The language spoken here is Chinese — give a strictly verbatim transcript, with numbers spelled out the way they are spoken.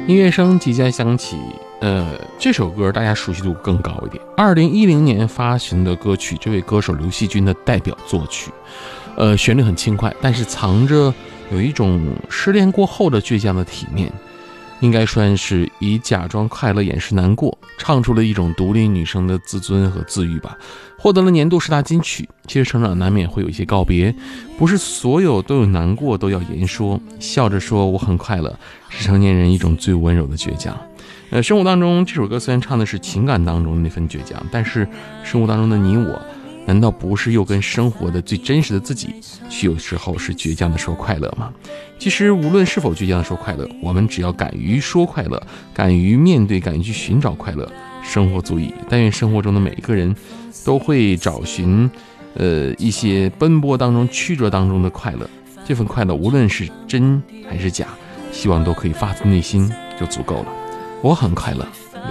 音乐声即将响起，呃，这首歌大家熟悉度更高一点。二零一零年发行的歌曲，这位歌手刘惜君的代表作曲，呃，旋律很轻快，但是藏着有一种失恋过后的倔强的体面，应该算是以假装快乐掩饰难过，唱出了一种独立女生的自尊和自愈吧。获得了年度十大金曲。其实成长难免会有一些告别，不是所有都有难过都要言说，笑着说我很快乐，是成年人一种最温柔的倔强。呃，生活当中这首歌虽然唱的是情感当中的那份倔强，但是生活当中的你我，难道不是又跟生活的最真实的自己去有时候是倔强的说快乐吗？其实无论是否倔强的说快乐，我们只要敢于说快乐，敢于面对，敢于去寻找快乐，生活足矣。但愿生活中的每一个人都会找寻呃一些奔波当中曲折当中的快乐，这份快乐无论是真还是假，希望都可以发自内心就足够了。我很快乐。